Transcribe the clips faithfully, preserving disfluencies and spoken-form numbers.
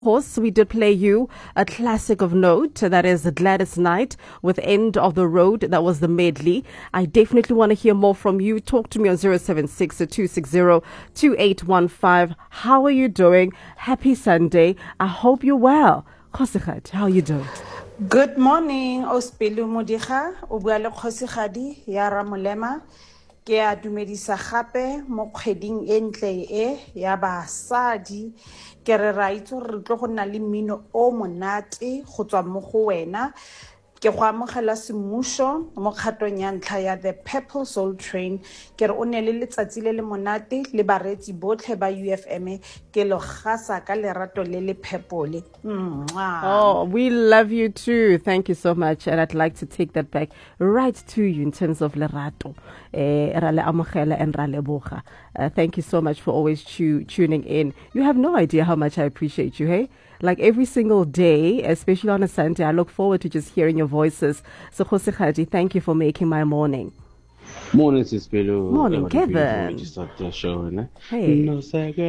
course, we did play you a classic of note, that is Gladys Knight with End of the Road. That was the medley. I definitely want to hear more from you. Talk to me on zero seven six, two six zero, two eight one five. How are you doing? Happy Sunday. I hope you're well. Khosikhat, how are you doing? Good morning, Ospelu Modiga, o bua le Khosigadi ya Ramolema. Ke a dumedisa gape mo kgweding e ntle e ya basadi. Ke re ra itse re tlo go nna le mmino o monate go tswa mo go wena. Ke go amogela semmuso mo kgatong ya ntlha ya The Purple Soul Train. Ke re o ne le letsatsi le le monate le baretsi botlhe ba U F M ke lo gasa ka lerato le le phepole. Oh, we love you too. Thank you so much. And I'd like to take that back right to you in terms of lerato. Eh, ra le amogela and ra leboga. Uh, thank you so much for always tu- tuning in. You have no idea how much I appreciate you, hey? Like every single day, especially on a Sunday, I look forward to just hearing your voices. So, Khosikhaji, thank you for making my morning. Morning, Sis Pelo. Morning, Kevin. Just start the show, né? Hey. No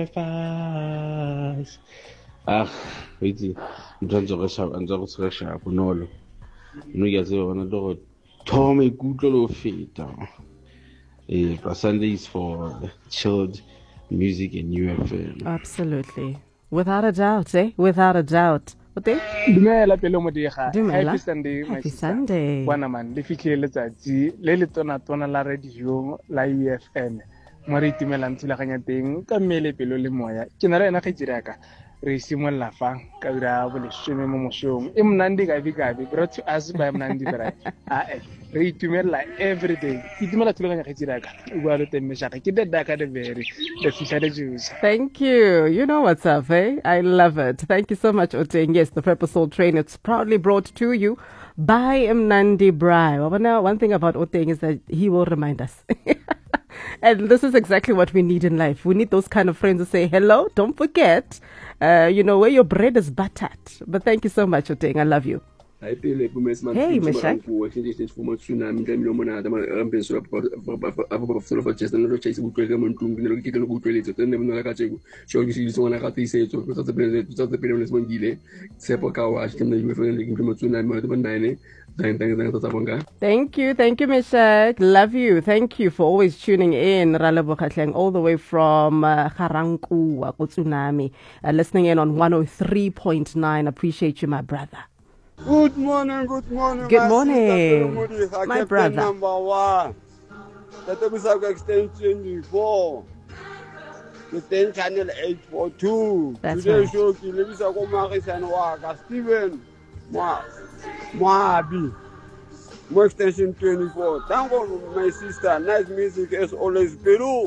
sacrifice. Ah, wait. I'm trying to rush up. I'm trying to rush up. No, no. No, you say one of the Tommy good little feet. Eh, but Sunday is for chilled music and U F M. Absolutely. Without a doubt, eh? Without a doubt. What day? Dumela Pelo Modiga. Dumela. Happy Sunday, my Happy sister. Sunday. Bwana man, le fitlhile letsatsi le le tona tona la radio la U F M. Mo re itumelang thulaganya teng ka mmele pelo le moya. Ke na le ena ge diraka. Re simolla fa ka ura bo le shome mo mosong. E mnandi ga bikabe, brought to us by Mnandi Bra. Ah eh. Re itumela every day. Itumela thulaganya ge diraka. O bua le teng meshaka. Ke de daka de very. The fish the juice. Thank you. You know what's up, eh? I love it. Thank you so much, Oteng. Yes, the Purple Soul Train, it's proudly brought to you by Mnandi Bra. Well, now, one thing about Oteng is that he will remind us. And this is exactly what we need in life. We need those kind of friends who say, hello, don't forget, uh, you know, where your bread is buttered. But thank you so much, Oteng. I love you. Hey, Meshach. Thank you, thank you, Meshach. Love you. Thank you for always tuning in. Ralebo Khatleng, all the way from uh, Garankuwa, Tsunami, uh, listening in on one oh three point nine. Appreciate you, my brother. Good morning, good morning. Good my morning, sister, my Captain brother. Number one. That was our extension four. The ten channel eight four two. That's Today right. show ki lebisa ko Marisan Waka Steven Mo Moabi. Mo extension twenty-four. Thank you, my sister. Nice music as always. Peru.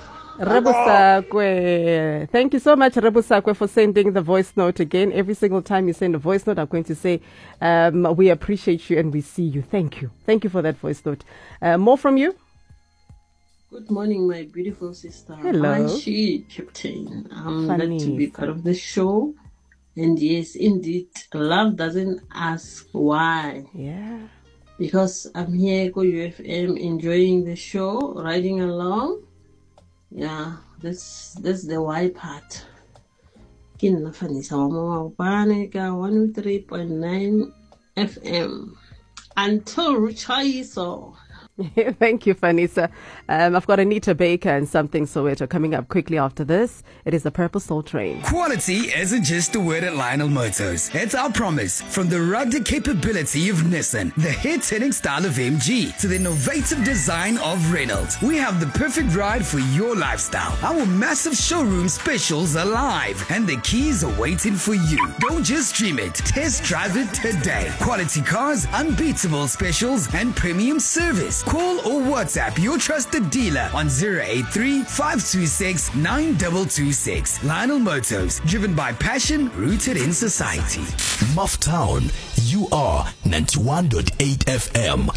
Rebusakwe. Thank you so much, Rebusakwe, for sending the voice note again. Every single time you send a voice note, I'm going to say um, we appreciate you and we see you. Thank you. Thank you for that voice note. Uh, more from you? Good morning, my beautiful sister. Hello. Anchi, Captain. I'm glad to be Fanny. part of the show. And yes, indeed, love doesn't ask why. Yeah. Because I'm here, Go U F M, enjoying the show, riding along. Yeah, that's that's the why part. Kin Fanisa Mama Baneka one oh three point nine F M. Until Ruchaiso. Thank you, Fanisa. Um, I've got Anita Baker and Something Soweto coming up quickly after this. It is the Purple Soul Train. Quality isn't just a word at Lionel Motors. It's our promise. From the rugged capability of Nissan, the hit-hitting style of M G, to the innovative design of Reynolds, we have the perfect ride for your lifestyle. Our massive showroom specials are live, and the keys are waiting for you. Don't just stream it. Test drive it today. Quality cars, unbeatable specials, and premium service. Call or WhatsApp your trusted dealer on zero eight three, five two six, nine two two six. Lionel Motors, driven by passion, rooted in society. Mufftown, you are ninety-one point eight F M.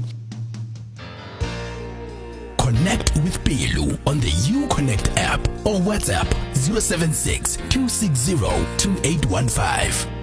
Connect with Pelu on the UConnect app or WhatsApp zero seven six, two six zero, two eight one five.